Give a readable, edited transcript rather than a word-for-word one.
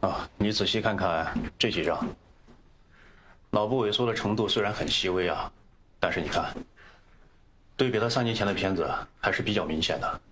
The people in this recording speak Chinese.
啊，你仔细看看这几张，脑部萎缩的程度虽然很细微啊，但是你看，对比他3年前的片子还是比较明显的。